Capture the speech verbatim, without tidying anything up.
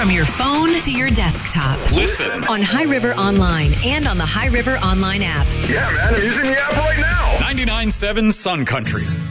from your phone to your desktop. Listen on High River Online and on the High River Online app. Yeah, man, I'm using the app right now. ninety-nine point seven Sun Country.